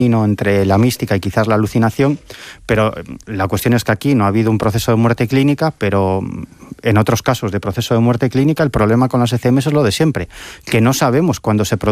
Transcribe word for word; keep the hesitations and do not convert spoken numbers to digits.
entre la mística y quizás la alucinación, pero la cuestión es que aquí no ha habido un proceso de muerte clínica, pero en otros casos de proceso de muerte clínica el problema con las E C M es lo de siempre, que no sabemos cuándo se produce